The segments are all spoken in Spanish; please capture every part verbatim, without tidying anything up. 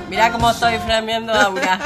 Mirá cómo estoy flameando aura.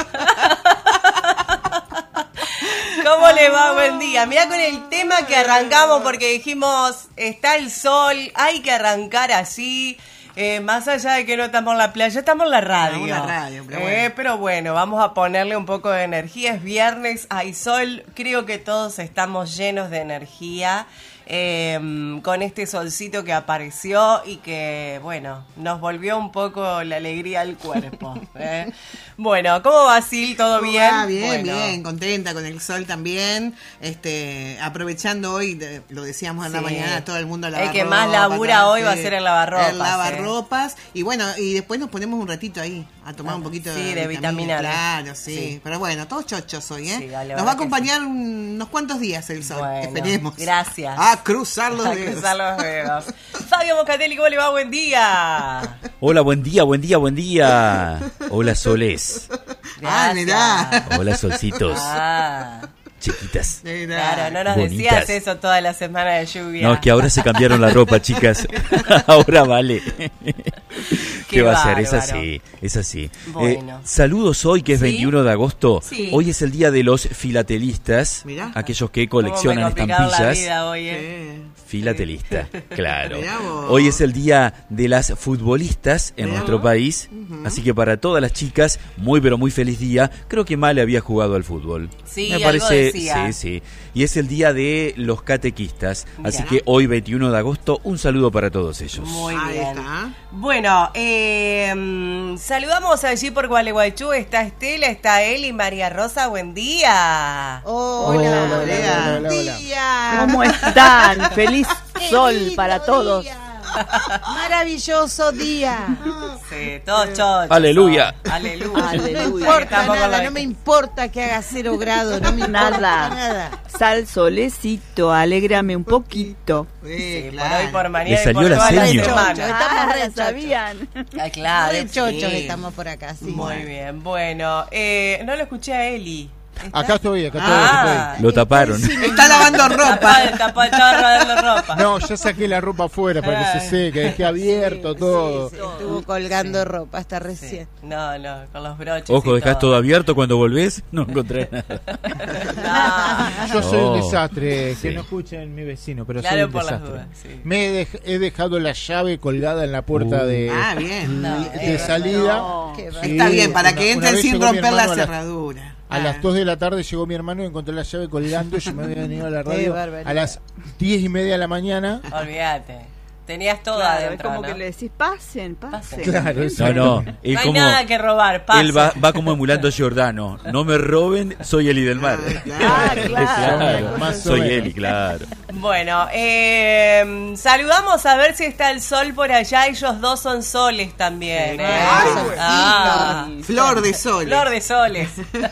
¿Cómo le va? Buen día. Mirá con el tema que arrancamos porque dijimos, está el sol, hay que arrancar así. Eh, más allá de que no estamos en la playa, estamos en la radio. Estamos en la radio, pero, eh, bueno. pero bueno, vamos a ponerle un poco de energía. Es viernes, hay sol. Creo que todos estamos llenos de energía. Eh, con este solcito que apareció y que, bueno, nos volvió un poco la alegría al cuerpo. ¿eh? Bueno, ¿cómo va, Sil? ¿Todo bien? Ah, bien, bueno. bien, contenta con el sol también. Este, aprovechando hoy, de, lo decíamos en Sí. la mañana, todo el mundo lavar El que más labura hoy va a ser el lavarropas. El lavarropas. Eh. Y bueno, y después nos ponemos un ratito ahí a tomar Ah, un poquito sí, de, de vitamina D. Claro, sí. Sí. Pero bueno, todos chochos hoy, ¿eh? Sí, dale, nos va verdad a acompañar unos cuantos días el sol. Bueno, esperemos. gracias. A cruzar los A dedos. cruzar los dedos. Fabio Moscatelli, ¿cómo le va? Buen día. Hola, buen día, buen día, buen día. Hola, soles. Ah, mirá. Hola, solcitos. Ah, Chiquitas. Mirá. claro, no nos Bonitas. decías eso toda la semana de lluvia. No, es que ahora se cambiaron la ropa, chicas. Ahora vale. ¿Qué va a ser? Es bárbaro. así, es así. Bueno. Eh, saludos hoy, que es ¿Sí? veintiuno de agosto. Sí. Hoy es el día de los filatelistas, Mirá. aquellos que ¿Cómo me coleccionan complicaron la estampillas. vida hoy, eh? Sí. Filatelista, claro. Mirá vos. Hoy es el día de las futbolistas en Mirá nuestro vos. país, así que para todas las chicas, muy pero muy feliz día. Creo que Male había jugado al fútbol. Sí, me algo parece, decía. sí, sí. Y es el día de los catequistas, así Mirá. que hoy veintiuno de agosto, un saludo para todos ellos. Muy Ahí bien. está. Bueno, eh, mm, saludamos allí por Gualeguaychú. Está Estela, está Eli, María Rosa. Buen día. Hola, Hola, hola, hola, hola, hola. día. ¿Cómo están? Feliz sol lindo para todos. día. Maravilloso día. Sí, todos chochos. Aleluya. son. Aleluya. Aleluya. No importa Estamos con nada, la- no me importa que haga cero grados, no me importa Nada. nada. Sal, solecito, alégrame un poquito. Sí, Sí, por claro. hoy, por mañana Le y salió por la toda la seño. semana. Estamos Ah, re ya chochos. sabían. Ah, claro. Re chochos sí. estamos por acá, sí. Muy bien, bueno. Eh, no lo escuché a Eli. ¿Está? Acá estoy, acá Ah. estoy. Lo taparon. Está lavando ropa. Tapá, tapá, estaba rodando ropa. No, ya saqué la ropa afuera para que se seque, dejé abierto todo. sí, Estuvo colgando ropa hasta recién. Sí. No, no, con los broches. Ojo, y dejás todo abierto, cuando volvés no encontrás nada. No. Yo soy un Oh. desastre, Sí. que no escuchen mi vecino, pero soy Claro, un por las desastre. dudas, sí. Me he, dej- he dejado la llave colgada en la puerta Uh. de, Ah, bien. No, de eh, salida. no. Qué Sí, Está bien, para una- que una entren vez sin llegó mi romper la hermano a la- cerradura. A las dos de la tarde llegó mi hermano y encontré la llave colgando. Yo me había venido a la Qué radio barbaridad. a las diez y media de la mañana. Olvídate. Tenías todo Claro, es adentro, como ¿no? que le decís, pasen, pasen. Claro, No, eso. no. Él No hay como, nada que robar, pasa. él va, va como emulando a Giordano. No me roben, soy Eli del Mar. Ah, claro. Claro, Más o soy menos. Eli, claro. Bueno, eh, saludamos a ver si está el sol por allá. Ellos dos son soles también. ¿eh? Ay, Ah, Flor de sol. flor de soles.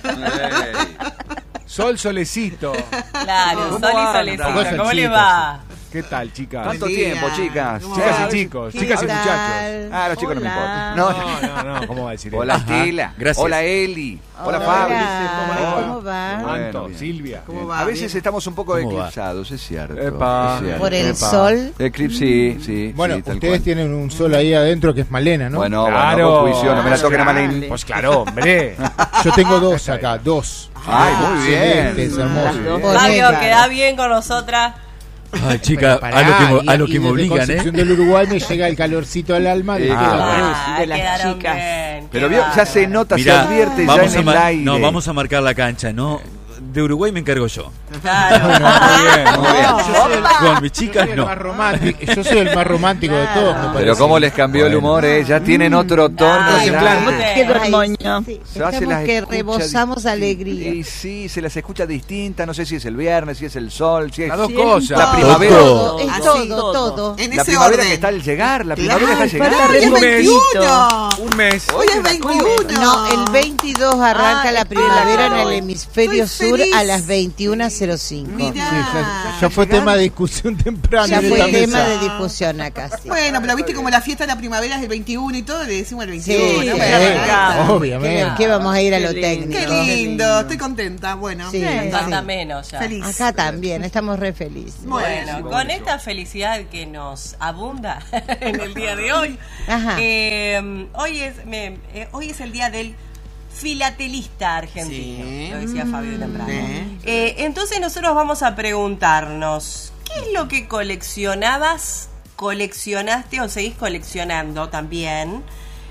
Sol Solecito. Claro, ¿Cómo sol y anda? solecito. ¿Cómo ¿Cómo están, le chicos? va? ¿Qué tal, chicas? Buen ¿Cuánto día. tiempo, chicas? ¿Cómo Chicas va? y chicos, ¿Qué chicas y tal? muchachos. Ah, los chicos no me Hola. importan. No, No, no, no, ¿cómo va a decir Hola, eso? Estela. gracias. Hola, Eli. Hola, Hola, Fabio. ¿cómo va? Bueno, Anto, bien. Silvia. ¿Cómo va? A veces Bien. estamos un poco ¿Cómo va? eclipsados, es cierto. Epa. es cierto. Por el Epa. sol. Eclipse, sí, sí. Bueno, sí, tal ustedes cual. tienen un sol ahí adentro que es Malena, ¿no? Bueno, Claro. bueno, con juicio, no me la toquen a Claro. Malén. Pues claro, hombre. Yo tengo dos acá, dos. Ay, muy bien. Celestes, hermosos. Las dos. Fabio, Bonita. queda bien con nosotras. Ay, chica, Pero a lo que, pará, mo- a lo y- que y me desde obligan, Concepción ¿eh? del Uruguay me llega el calorcito al alma. de Sí, que- claro. Ah, de las quedaron chicas. bien, Pero qué vio, ya se bárbaro. nota, se Mirá, advierte ya vamos en a el mar- aire. no, vamos a marcar la cancha, ¿no? De Uruguay me encargo yo. Claro. Muy bien, muy bien. Yo soy el- Con mis soy chicas el no. más romántico, yo soy el más romántico de todos, me Pero parece. cómo les cambió el humor, ¿eh? Ya tienen otro tono. Ay, ya. ¿cómo te- Quedó el Ay, moño. sí, Se hace estamos las que escucha rebosamos distintas. alegría. Y sí, se las escucha distintas, no sé si es el viernes, si es el sol, si es Las dos Sí, cosas. la todo. primavera. Todo, es Así, todo, todo. En La ese primavera orden. que está al llegar, la Claro, primavera está falta llegando. ¡Ay, es Un veintiuno! Un mes. Hoy es veintiuno. No, el veintidós arranca Ah, la espera, primavera en no. el hemisferio Estoy Sur feliz. a las veintiuno cero cinco. Mirá. Sí, ya, ya fue tema de discusión temprana. Ya en fue esta tema mesa. de discusión acá, sí. Bueno, pero viste como la fiesta de la primavera es el veintiuno y todo, le decimos el Sí, veintiuno. sí, ¿no? sí, Bueno, claro. ¿Qué, Obviamente. qué vamos a ir a lo Qué lindo. técnico? Qué lindo, estoy contenta. Bueno, Sí. bien, Falta sí. menos ya. Feliz. Acá también, estamos re felices. Bueno, con esta felicidad que nos abunda en el día de hoy, Ajá. eh, hoy es me- eh, hoy es el día del filatelista argentino, Sí. lo decía Fabio temprano. Sí. Eh, entonces nosotros vamos a preguntarnos, ¿qué es lo que coleccionabas, coleccionaste o seguís coleccionando también?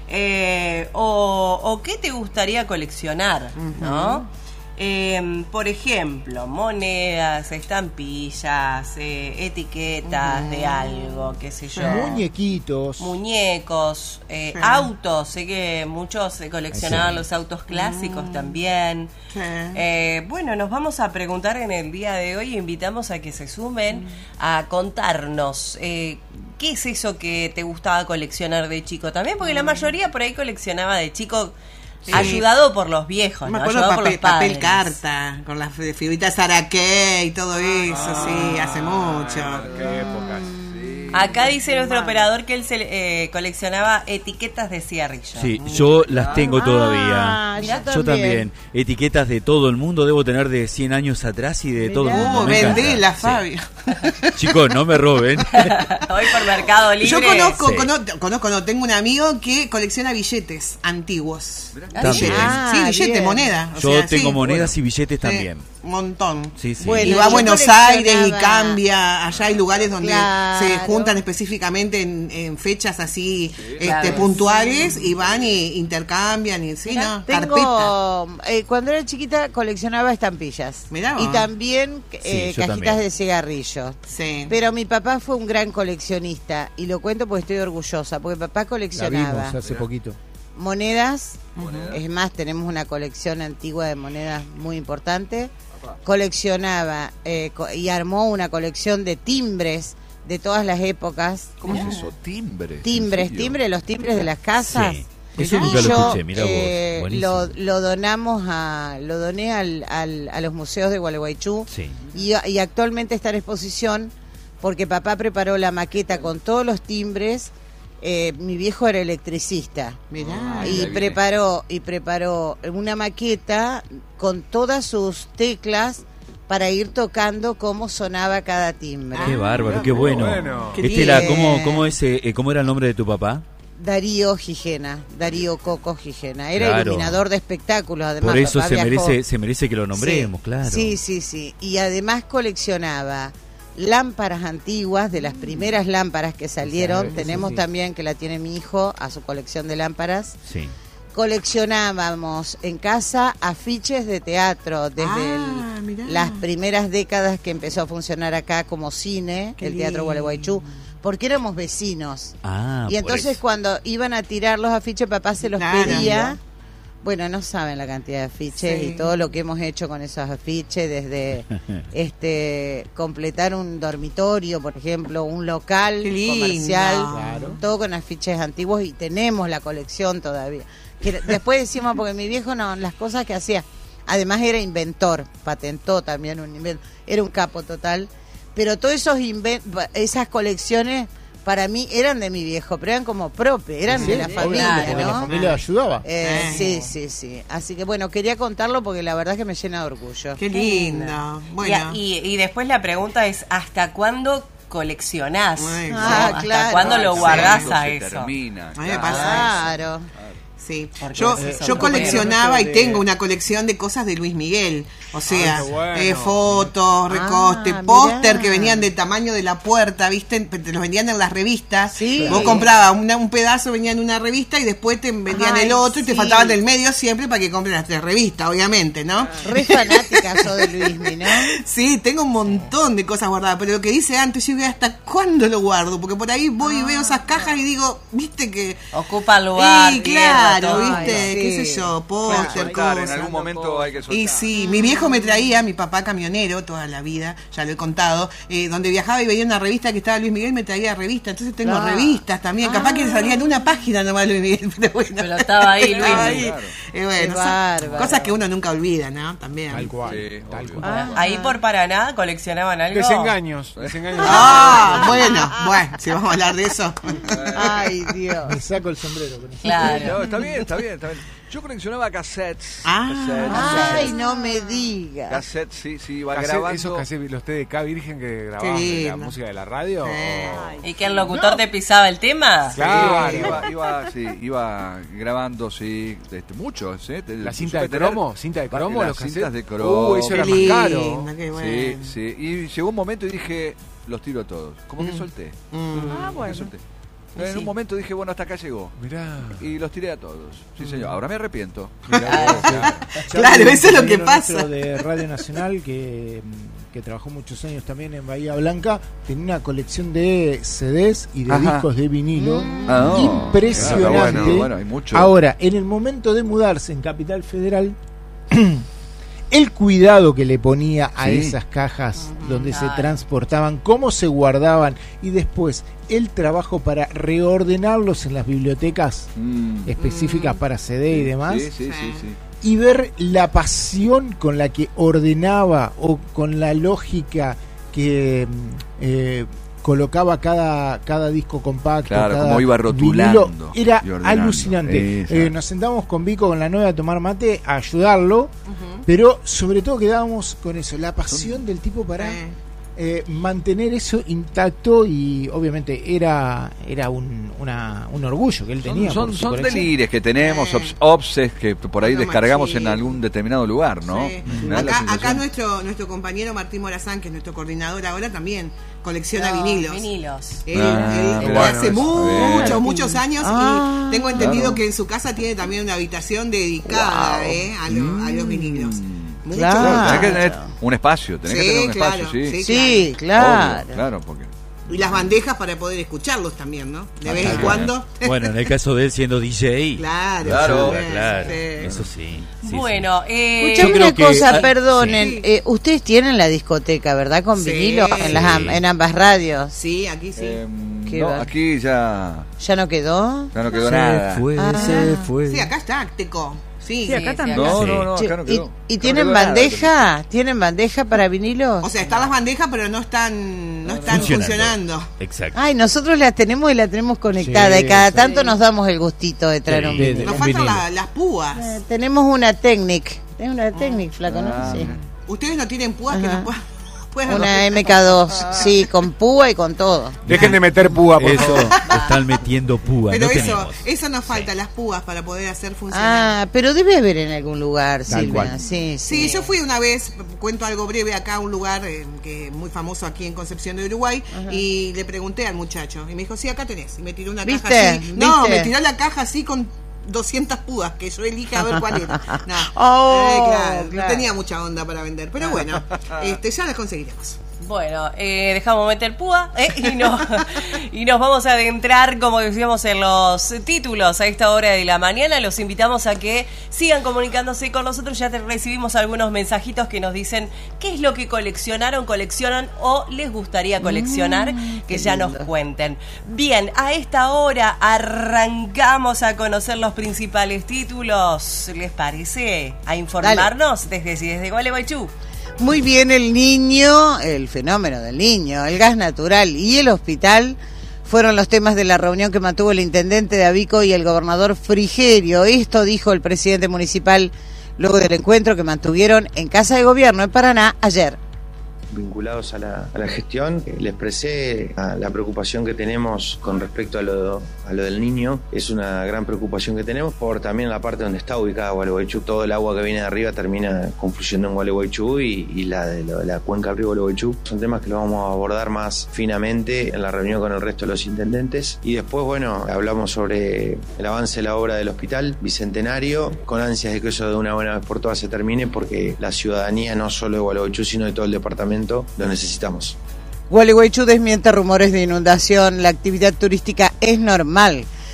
Eh, o, o qué te gustaría coleccionar, ¿no? Eh, por ejemplo, monedas, estampillas, eh, etiquetas de algo, qué sé yo. Muñequitos. Muñecos, eh, Sí. autos, sé que muchos se coleccionaban Sí. los autos clásicos también. Sí. Eh, bueno, nos vamos a preguntar en el día de hoy, invitamos a que se sumen a contarnos eh, qué es eso que te gustaba coleccionar de chico también, porque la mayoría por ahí coleccionaba de chico Sí. ayudado por los viejos, Me ¿no? acuerdo Ayudado por papel, los padres. papel carta, con las figuritas Araqué y todo eso, sí, hace mucho. Qué épocas. Acá dice nuestro operador que él se, eh, coleccionaba etiquetas de cigarrillo. Sí, yo las tengo todavía. Ah, Mirá. yo Yo también. Etiquetas de todo el mundo debo tener de cien años atrás y de todo el Mirá. mundo. Uh, Me encanta. vendela, Sí. Fabio. Chicos, no me roben. Hoy por Mercado Libre. Yo conozco, Sí. conozco, conozco, no, tengo un amigo que colecciona billetes antiguos. También. Billetes. Ah, sí, billete, bien. moneda. o Yo sea, tengo sí. monedas y billetes Sí, también. un montón. Sí, sí. Bueno, Y va a yo Buenos coleccionaba- Aires y cambia. Allá hay lugares donde Claro. se juntan específicamente en, en fechas así este, Claro. puntuales y van y intercambian y sí, ¿no? Carpeta. Tengo, eh, cuando era chiquita coleccionaba estampillas. Mirá Y vos. también eh, Sí, yo cajitas también. de cigarrillos. Sí. Pero mi papá fue un gran coleccionista y lo cuento porque estoy orgullosa, porque papá La coleccionaba vimos hace poquito. monedas, es más, tenemos una colección antigua de monedas muy importante, coleccionaba eh, co- y armó una colección de timbres de todas las épocas, ¿Cómo es eso? Timbres. timbres, ¿en serio? timbres, los timbres de las casas. Sí. Eso Y nunca lo yo, escuché, mira eh, vos. Buenísimo. lo, lo donamos a, lo doné al, al- a los museos de Gualeguaychú Sí. y, y actualmente está en exposición porque papá preparó la maqueta con todos los timbres. Eh, mi viejo era electricista Mirá. y preparó y preparó una maqueta con todas sus teclas para ir tocando cómo sonaba cada timbre. Qué bárbaro, qué bueno. bueno. Qué Este era, bien. ¿cómo, cómo, es, eh, ¿Cómo era el nombre de tu papá? Darío Gijena, Darío Coco Gijena. Era Claro. iluminador de espectáculos, además. Por eso papá se viajó. merece, se merece que lo nombremos, Sí, claro. Sí, sí, sí. Y además coleccionaba lámparas antiguas, de las primeras lámparas que salieron. Sí, Tenemos sí. también, que la tiene mi hijo, a su colección de lámparas. Sí. Coleccionábamos en casa afiches de teatro desde Ah, el- mirá. las primeras décadas que empezó a funcionar acá como cine, Qué el Teatro lindo. Gualeguaychú, porque éramos vecinos. Ah, Y por entonces eso. cuando iban a tirar los afiches, papá se los Claro. pedía. Bueno, no saben la cantidad de afiches Sí. y todo lo que hemos hecho con esos afiches, desde este completar un dormitorio, por ejemplo, un local Qué lindo. comercial, Claro. todo con afiches antiguos y tenemos la colección todavía. Que después decimos, porque mi viejo no, las cosas que hacía, además era inventor, patentó también un invento, era un capo total, pero todos esos inven- esas colecciones para mí eran de mi viejo, pero eran como propias, eran de la Sí, familia, obvio, porque ¿no? la familia ayudaba. Eh, Eh. sí, sí, sí. Así que bueno, quería contarlo porque la verdad que me llena de orgullo. Qué lindo. Bueno. Y, y- y después la pregunta es, ¿hasta cuándo coleccionás? Ay, ¿no? Ah, ¿Hasta claro. cuándo lo Sí. guardás Cuando a se eso? termina, A mí me claro. pasa Claro. Sí, Porque yo, ese es yo otro coleccionaba tema. y tengo una colección de cosas de Luis Miguel. O sea, qué bueno. eh, fotos, recortes, Ah, póster mirá. que venían del tamaño de la puerta, ¿viste? Te los vendían en las revistas. Sí. Vos comprabas una- un pedazo, venía en una revista y después te vendían Ay, el otro y te sí. faltaban del medio siempre para que compres las tres revistas, obviamente, ¿no? Re fanática sos de Luismi, ¿no? Sí, tengo un montón de cosas guardadas, pero lo que hice antes, yo digo, ¿hasta cuándo lo guardo? Porque por ahí voy y veo esas cajas y digo, viste que... Ocupa lugar, Y tierra, Claro, todo. ¿viste? Ay, ¿Qué sí. sé yo? Hay que Póster, soltar, en cosas. algún momento hay que soltar. Y sí, mi viejo me traía, mi papá camionero toda la vida, ya lo he contado, eh, donde viajaba y veía una revista que estaba Luis Miguel, me traía revistas, entonces tengo Claro. revistas también, capaz que salía en una página nomás Luis Miguel, pero bueno. Pero estaba ahí, Luis. Estaba ahí. Claro. Eh, bueno, Qué son bárbaro. cosas que uno nunca olvida, ¿no? También. Tal cual. Sí, tal obvio. cual. Ah. Ahí por Paraná coleccionaban algo. Desengaños. Desengaños. Ah, bueno, bueno, si vamos a hablar de eso. Ay, Dios. Me saco el sombrero con eso. Claro. No, está bien, está bien, está bien. Yo coleccionaba cassettes. Ah. cassettes, Ay, no me digas. cassettes, sí, sí, iba Cassette, grabando. esos cassettes, los T D K virgen que grababan Qué de la lindo. música de la radio. Sí. ¿Y que el locutor te pisaba el tema? Claro. Sí, iba, iba, sí, iba grabando, sí, este, muchos, ¿eh? Te- La supe cinta de tener- cromo, cinta de cromo, las los cintas cassettes. de cromo. Uh, eso Qué era más lindo, caro. qué Sí, bueno. sí. Y llegó un momento y dije, los tiro todos. Como que solté. Mm. Ah, Como que solté. En Sí. un momento dije, bueno, hasta acá llegó. Mirá. Y los tiré a todos. Sí, señor. Ahora me arrepiento. Claro, eso es lo que pasa. Nuestro de Radio Nacional, que, que trabajó muchos años también en Bahía Blanca, tenía una colección de C Ds y de Ajá. discos de vinilo Ah, no. impresionante. Claro, bueno, bueno, hay mucho. Ahora, en el momento de mudarse en Capital Federal, el cuidado que le ponía a Sí. esas cajas donde se Claro. transportaban, cómo se guardaban y después el trabajo para reordenarlos en las bibliotecas Mm. específicas para C D y demás, Sí, sí, sí, sí. y ver la pasión con la que ordenaba o con la lógica que mm, eh, colocaba cada, cada disco compacto, Claro, cada cómo iba rotulando vinilo, era y ordenando. alucinante. Exacto. Eh, nos sentábamos con Vico, con la novia, a tomar mate, a ayudarlo, pero sobre todo quedábamos con eso, la pasión del tipo para Sí. eh, mantener eso intacto, y obviamente era era un, una, un orgullo que él Son, tenía. son, por su son colección. delires que tenemos, Sí. obs- obses que por ahí Algo descargamos en machín. algún determinado lugar, ¿no? Sí. Me da la Acá, sensación. acá nuestro nuestro compañero Martín Morazán, que es nuestro coordinador ahora, también colecciona Los vinilos. vinilos. Él, Ah, él- él bueno, hace está muchos, bien. muchos años Ah, y tengo entendido claro. que en su casa tiene también una habitación dedicada Wow. eh, a, lo- a los vinilos. Mucho. Claro. Claro, tenés que tener un espacio, tenés que Sí, tener un espacio, claro, sí. sí. Sí, claro. Obvio, claro, porque Y las bandejas para poder escucharlos también, ¿no? De vez en Claro. cuando. Bueno, en el caso de él siendo D J. Claro, Claro, sí, claro. sí. Eso sí. sí, Bueno, eh, Escuchame Yo creo una que- cosa, ah, perdonen. sí. eh, ustedes tienen la discoteca, ¿verdad? Con Sí. vinilo en, las, am- Sí. en ambas radios. Sí, aquí sí. em, Qué no, va. aquí ya, ¿Ya no quedó? ya no quedó Se nada. fue, Ah. se fue. sí, acá está Teco. Sí. Sí, acá también. No, Sí. no, no, Che, acá no ¿Y, quedó. y No tienen quedó nada. bandeja? ¿Tienen bandeja para vinilos? O sea, están las bandejas, pero no están, no están Funcionando. funcionando. Exacto. Ay, nosotros las tenemos y la tenemos conectada. Sí, y cada sí. tanto nos damos el gustito de traer Sí. un De- vinilo. Nos un faltan vinilo. la- las púas. Eh, tenemos una Technic. Tenemos una Technic, flaco, ¿no? Ah, Sí. mira. Ustedes no tienen púas que Ajá. nos puedan. puedan- Una M K dos, sí, con púa y con todo. Dejen de meter púa, por Eso, favor. están metiendo púa. Pero no eso, tenemos. eso nos falta, las púas para poder hacer funcionar. Ah, pero debe haber en algún lugar, Tal Silvia. cual. Sí, Sí, sí. yo fui una vez, cuento algo breve acá a un lugar eh, que es muy famoso aquí en Concepción de Uruguay, y le pregunté al muchacho y me dijo, sí, acá tenés. Y me tiró una ¿Viste? caja así. No, ¿Viste? me tiró la caja así con doscientas púas, que yo elige a ver cuál era. No, Oh, eh, claro, claro. no tenía mucha onda para vender, pero bueno, este, ya las conseguiremos. Bueno, eh, dejamos meter púa eh, y, no, y nos vamos a adentrar, como decíamos, en los títulos a esta hora de la mañana. Los invitamos a que sigan comunicándose con nosotros. Ya te recibimos algunos mensajitos que nos dicen qué es lo que coleccionaron, coleccionan o les gustaría coleccionar, que ya nos cuenten. Bien, a esta hora arrancamos a conocer los principales títulos. ¿Les parece? A informarnos desde, desde Gualeguaychú. Muy bien, el niño, el fenómeno del niño, el gas natural y el hospital fueron los temas de la reunión que mantuvo el intendente de Abico y el gobernador Frigerio. Esto dijo el presidente municipal luego del encuentro que mantuvieron en Casa de Gobierno en Paraná ayer. Vinculados a la, a la gestión, le expresé a la preocupación que tenemos con respecto a lo, a lo del niño. Es una gran preocupación que tenemos por también la parte donde está ubicada Gualeguaychú. Todo el agua que viene de arriba termina confluyendo en Gualeguaychú y, y la de la, la cuenca Río Gualeguaychú. Son temas que lo vamos a abordar más finamente en la reunión con el resto de los intendentes. Y después, bueno, hablamos sobre el avance de la obra del hospital bicentenario, con ansias de que eso de una buena vez por todas se termine, porque la ciudadanía, no solo de Gualeguaychú, sino de todo el departamento, lo necesitamos. Gualeguaychú desmiente rumores de inundación. La actividad turística es normal.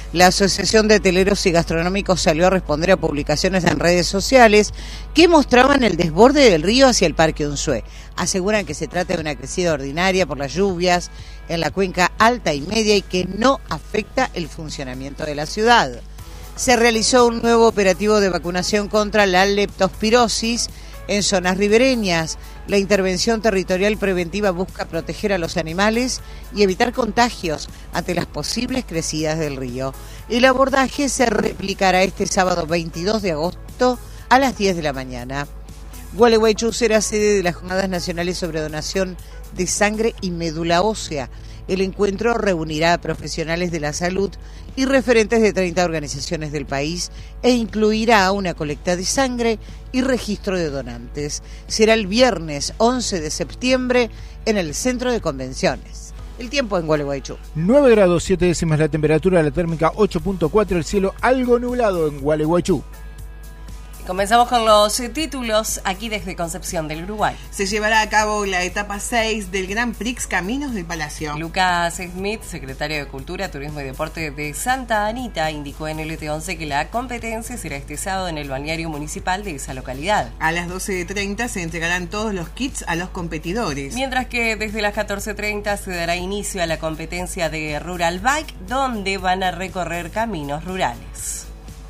La Asociación de Hoteleros y Gastronómicos salió a responder a publicaciones en redes sociales que mostraban el desborde del río hacia el Parque Unzué. Aseguran que se trata de una crecida ordinaria por las lluvias en la cuenca alta y media y que no afecta el funcionamiento de la ciudad. Se realizó un nuevo operativo de vacunación contra la leptospirosis en zonas ribereñas. La intervención territorial preventiva busca proteger a los animales y evitar contagios ante las posibles crecidas del río. El abordaje se replicará este sábado veintidós de agosto a las diez de la mañana. Gualeguaychú será sede de las Jornadas Nacionales sobre Donación de Sangre y Médula Ósea. El encuentro reunirá a profesionales de la salud y referentes de treinta organizaciones del país e incluirá una colecta de sangre y registro de donantes. Será el viernes once de septiembre en el Centro de Convenciones. El tiempo en Gualeguaychú. nueve grados siete décimas la temperatura, la térmica ocho punto cuatro, el cielo algo nublado en Gualeguaychú. Comenzamos con los eh, títulos aquí desde Concepción del Uruguay. Se llevará a cabo la etapa seis del Grand Prix Caminos del Palacio. Lucas Smith, secretario de Cultura, Turismo y Deporte de Santa Anita, indicó en el L T once que la competencia será este sábado en el balneario municipal de esa localidad. A las doce treinta se entregarán todos los kits a los competidores. Mientras que desde las catorce treinta se dará inicio a la competencia de Rural Bike, donde van a recorrer caminos rurales.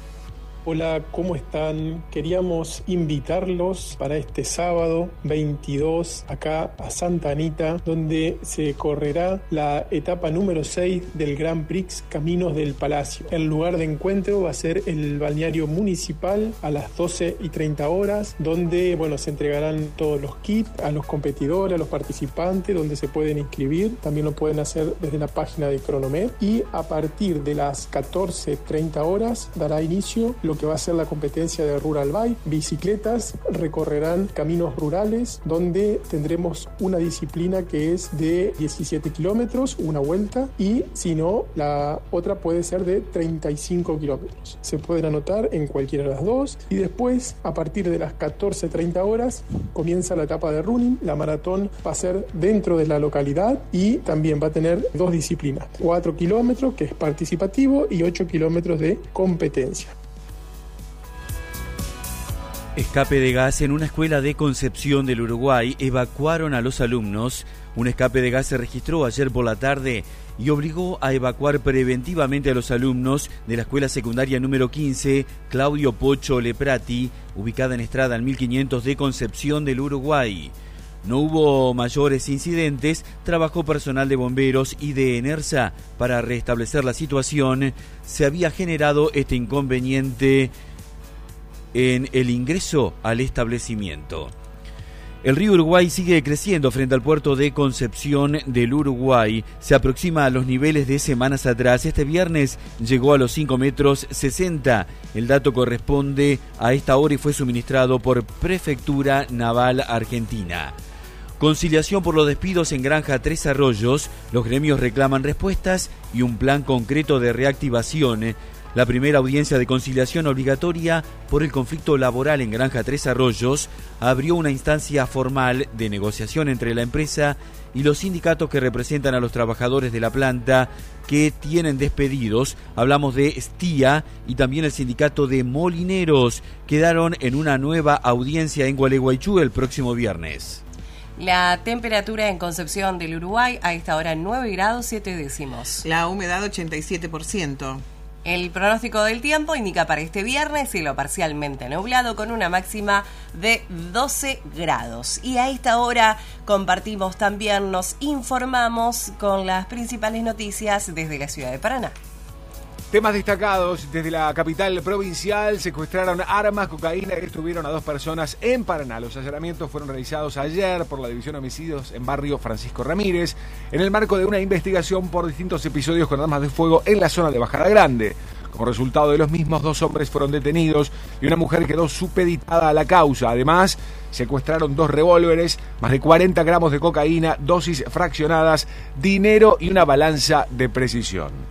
Hola, ¿cómo están? Queríamos invitarlos para este sábado veintidós acá a Santa Anita, donde se correrá la etapa número seis del Grand Prix Caminos del Palacio. El lugar de encuentro va a ser el balneario municipal a las doce y treinta horas, donde bueno, se entregarán todos los kits a los competidores, a los participantes, donde se pueden inscribir. También lo pueden hacer desde la página de Cronomet. Y a partir de las catorce treinta horas dará inicio lo que va a ser la competencia de Rural Bike. Bicicletas recorrerán caminos rurales donde tendremos una disciplina que es de diecisiete kilómetros, una vuelta, y si no, la otra puede ser de treinta y cinco kilómetros. Se pueden anotar en cualquiera de las dos y después, a partir de las catorce treinta horas, comienza la etapa de running. La maratón va a ser dentro de la localidad y también va a tener dos disciplinas, cuatro kilómetros, que es participativo, y ocho kilómetros de competencia. Escape de gas en una escuela de Concepción del Uruguay. Evacuaron a los alumnos. Un escape de gas se registró ayer por la tarde y obligó a evacuar preventivamente a los alumnos de la escuela secundaria número quince, Claudio Pocho Leprati, ubicada en Estrada al mil quinientos de Concepción del Uruguay. No hubo mayores incidentes, trabajó personal de bomberos y de ENERSA para restablecer la situación. Se había generado este inconveniente en el ingreso al establecimiento. El río Uruguay sigue creciendo frente al puerto de Concepción del Uruguay. Se aproxima a los niveles de semanas atrás. Este viernes llegó a los cinco metros sesenta. El dato corresponde a esta hora y fue suministrado por Prefectura Naval Argentina. Conciliación por los despidos en Granja Tres Arroyos. Los gremios reclaman respuestas y un plan concreto de reactivación. La primera audiencia de conciliación obligatoria por el conflicto laboral en Granja Tres Arroyos abrió una instancia formal de negociación entre la empresa y los sindicatos que representan a los trabajadores de la planta que tienen despedidos. Hablamos de STIA y también el sindicato de molineros. Quedaron en una nueva audiencia en Gualeguaychú el próximo viernes. La temperatura en Concepción del Uruguay a esta hora nueve grados siete décimos. La humedad ochenta y siete por ciento. El pronóstico del tiempo indica para este viernes cielo parcialmente nublado con una máxima de doce grados. Y a esta hora compartimos también, nos informamos con las principales noticias desde la ciudad de Paraná. Temas destacados desde la capital provincial: secuestraron armas, cocaína y detuvieron a dos personas en Paraná. Los allanamientos fueron realizados ayer por la División de Homicidios en barrio Francisco Ramírez, en el marco de una investigación por distintos episodios con armas de fuego en la zona de Bajada Grande. Como resultado de los mismos, dos hombres fueron detenidos y una mujer quedó supeditada a la causa. Además, secuestraron dos revólveres, más de cuarenta gramos de cocaína, dosis fraccionadas, dinero y una balanza de precisión.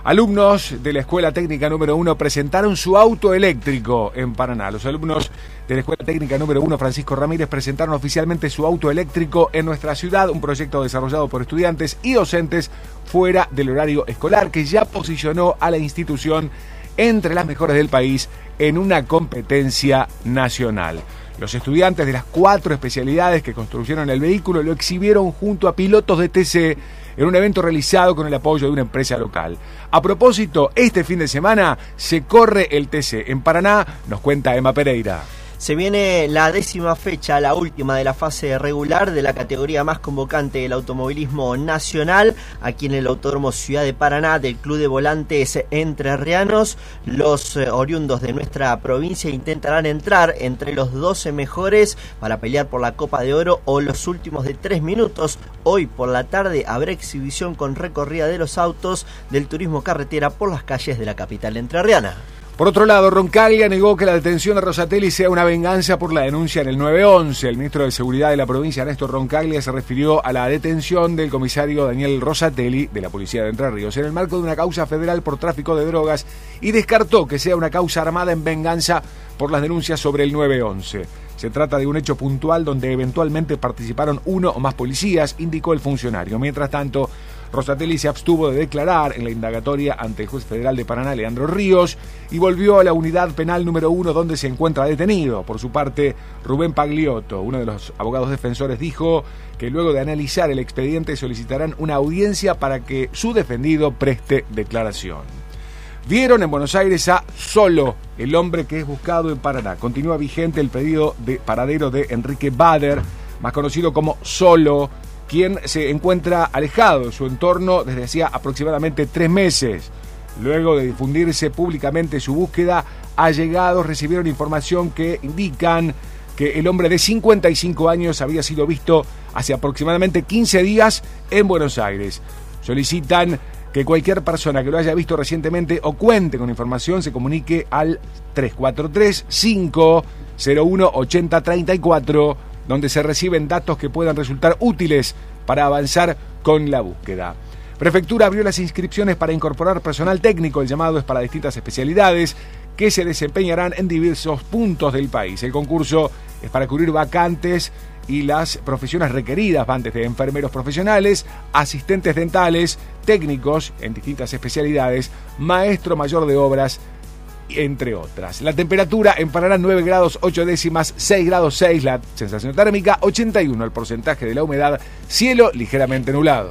Alumnos de la Escuela Técnica número uno presentaron su auto eléctrico en Paraná. Los alumnos de la Escuela Técnica número uno Francisco Ramírez presentaron oficialmente su auto eléctrico en nuestra ciudad, un proyecto desarrollado por estudiantes y docentes fuera del horario escolar que ya posicionó a la institución entre las mejores del país en una competencia nacional. Los estudiantes de las cuatro especialidades que construyeron el vehículo lo exhibieron junto a pilotos de T C en un evento realizado con el apoyo de una empresa local. A propósito, este fin de semana se corre el T C en Paraná, nos cuenta Emma Pereira. Se viene la décima fecha, la última de la fase regular de la categoría más convocante del automovilismo nacional, aquí en el Autódromo Ciudad de Paraná del Club de Volantes Entrerrianos. Los eh, oriundos de nuestra provincia intentarán entrar entre los doce mejores para pelear por la Copa de Oro o los últimos de tres minutos. Hoy por la tarde habrá exhibición con recorrida de los autos del turismo carretera por las calles de la capital entrerriana. Por otro lado, Roncaglia negó que la detención de Rosatelli sea una venganza por la denuncia en el nueve once. El ministro de Seguridad de la provincia, Néstor Roncaglia, se refirió a la detención del comisario Daniel Rosatelli de la Policía de Entre Ríos en el marco de una causa federal por tráfico de drogas y descartó que sea una causa armada en venganza por las denuncias sobre el nueve once. Se trata de un hecho puntual donde eventualmente participaron uno o más policías, indicó el funcionario. Mientras tanto, Rosatelli se abstuvo de declarar en la indagatoria ante el juez federal de Paraná, Leandro Ríos, y volvió a la unidad penal número uno donde se encuentra detenido. Por su parte, Rubén Pagliotto, uno de los abogados defensores, dijo que luego de analizar el expediente solicitarán una audiencia para que su defendido preste declaración. Vieron en Buenos Aires a Solo, el hombre que es buscado en Paraná. Continúa vigente el pedido de paradero de Enrique Bader, más conocido como Solo, quien se encuentra alejado de su entorno desde hacía aproximadamente tres meses. Luego de difundirse públicamente su búsqueda, allegados recibieron información que indican que el hombre de cincuenta y cinco años había sido visto hace aproximadamente quince días en Buenos Aires. Solicitan que cualquier persona que lo haya visto recientemente o cuente con información se comunique al tres cuatro tres, cinco cero uno, ocho cero tres cuatro, donde se reciben datos que puedan resultar útiles para avanzar con la búsqueda. Prefectura abrió las inscripciones para incorporar personal técnico. El llamado es para distintas especialidades que se desempeñarán en diversos puntos del país. El concurso es para cubrir vacantes y las profesiones requeridas van desde enfermeros profesionales, asistentes dentales, técnicos en distintas especialidades, maestro mayor de obras, entre otras. La temperatura en Paraná nueve grados ocho décimas, seis grados seis, la sensación térmica ochenta y uno, el porcentaje de la humedad, cielo ligeramente nublado.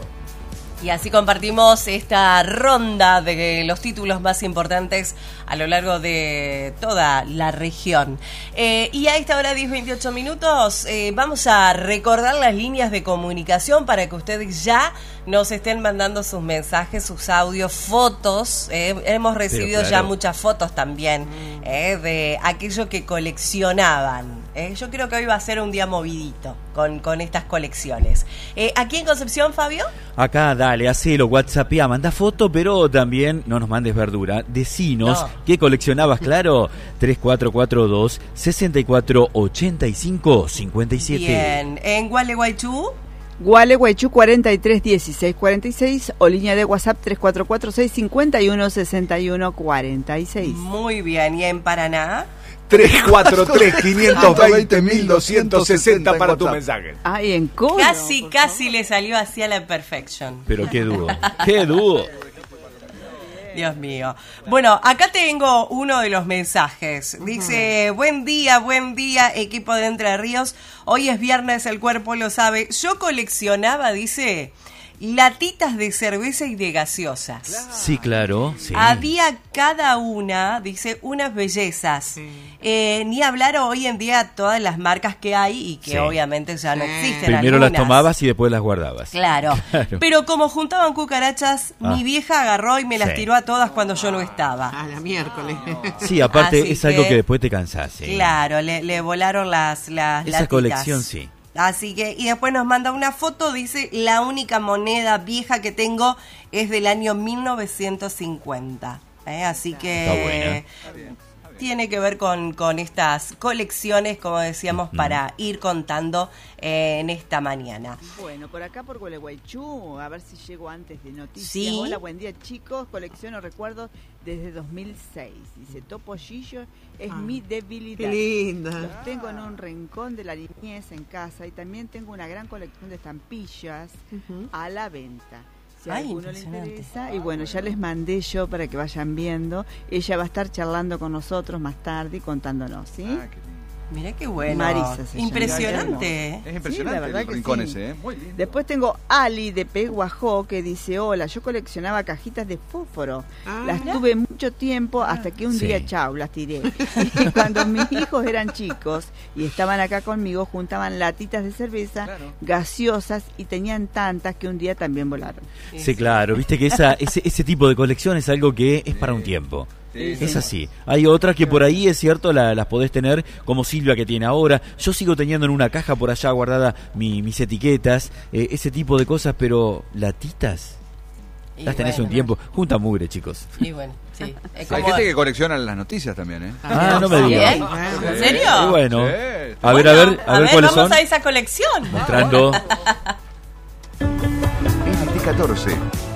Y así compartimos esta ronda de los títulos más importantes a lo largo de toda la región. Eh, y a esta hora, diez veintiocho minutos, eh, vamos a recordar las líneas de comunicación para que ustedes ya nos estén mandando sus mensajes, sus audios, fotos. Eh, hemos recibido claro. ya muchas fotos también eh, de aquello que coleccionaban. Eh, yo creo que hoy va a ser un día movidito con, con estas colecciones. Eh, ¿Aquí en Concepción, Fabio? Acá, dale, hacelo, WhatsAppea, manda foto, pero también no nos mandes verdura. Decinos no. qué coleccionabas, claro. tres cuatro cuatro dos, seis cuatro ocho cinco cinco siete. Bien, ¿en Gualeguaychú? Gualeguaychú cuarenta y tres dieciséis cuarenta y seis o línea de WhatsApp tres cuatro cuatro seis cinco uno seis uno cuatro seis. Muy bien, ¿y en Paraná? tres cuatro tres, cinco dos cero, doscientos sesenta para tu mensaje. Ay, en Colo, Casi, casi le salió así a la perfection. Pero qué dúo, qué dúo. Dios mío. Bueno, acá tengo uno de los mensajes. Dice, buen día, buen día, equipo de Entre Ríos. Hoy es viernes, el cuerpo lo sabe. Yo coleccionaba, dice, latitas de cerveza y de gaseosas. Claro. Sí, claro. Sí. Había cada una, dice, unas bellezas. Sí. Eh, ni hablar hoy en día todas las marcas que hay y que sí. obviamente ya no existen. Primero algunas. las tomabas y después las guardabas. Claro. claro. Pero como juntaban cucarachas, ah. mi vieja agarró y me las sí. tiró a todas cuando yo no estaba. A la miércoles. Sí, aparte Así es algo que, que después te cansás. ¿Sí? Claro, le, le volaron las, las Esa latitas. Colección, sí. Así que, y después nos manda una foto, dice, la única moneda vieja que tengo es del año mil novecientos cincuenta. ¿Eh? Así que... Está buena. tiene que ver con, con estas colecciones, como decíamos, Mm. para ir contando eh, en esta mañana. Bueno, por acá por Gualeguaychú, a ver si llego antes de noticias. Sí. Hola, buen día chicos, colecciono recuerdos desde dos mil seis. Dice, Topollillo es Ah, mi debilidad. qué linda. Los tengo en un rincón de la niñez en casa y también tengo una gran colección de estampillas Ujú. a la venta. Si a Ay, alguno le impresionante. interesa, y bueno, ya les mandé yo para que vayan viendo. Ella va a estar charlando con nosotros más tarde y contándonos, ¿sí? Ah, qué lindo. Mirá qué bueno. Marisa se llama. Impresionante. Es impresionante la verdad el que rincón sí. ese, ¿eh? Muy lindo. Después tengo Ali de Peguajó que dice, hola, yo coleccionaba cajitas de fósforo. Ah, Las tuve mucho tiempo hasta que un Sí. día, chau, las tiré. Y cuando mis hijos eran chicos y estaban acá conmigo, juntaban latitas de cerveza, Claro. gaseosas, y tenían tantas que un día también volaron. Sí, claro, viste que esa, ese, ese tipo de colección es algo que es para un tiempo. Sí, Es sí. así. Hay otras que por ahí, es cierto, la- las podés tener, como Silvia que tiene ahora. Yo sigo teniendo en una caja por allá guardada mi- mis etiquetas, eh, ese tipo de cosas, pero latitas, Y las tenés bueno, un tiempo. Junta mugre, chicos. Y bueno, sí. Es Hay como- gente que colecciona las noticias también, ¿eh? Ah, no me ¿Sí, digas. eh? Ah, ¿En serio? Y bueno, Sí. a ver, Bueno, a ver, a ver cuáles vamos son. a esa colección. Mostrando. En T catorce,